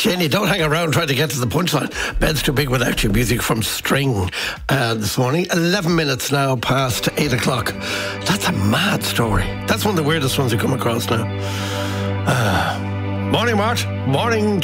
Jenny, don't hang around trying to get to the punchline. Bed's too big without you. Music from String this morning. 11 minutes now past 8 o'clock. That's a mad story. That's one of the weirdest ones we come across now. Morning, Mart. Morning.